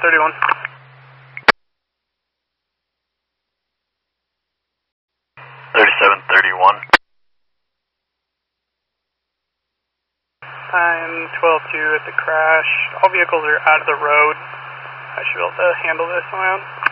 3731. I'm 12-2 at the crash. All vehicles are out of the road. I should be able to handle this on my own.